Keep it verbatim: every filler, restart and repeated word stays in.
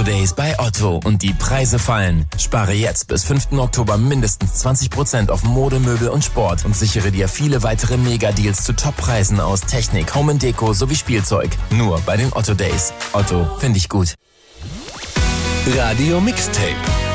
Days bei Otto und die Preise fallen. Spare jetzt bis fünften Oktober mindestens zwanzig Prozent auf Mode, Möbel und Sport und sichere dir viele weitere Mega-Deals zu Top-Preisen aus Technik, Home and Deko sowie Spielzeug. Nur bei den Otto Days. Otto, finde ich gut. Radio Mixtape.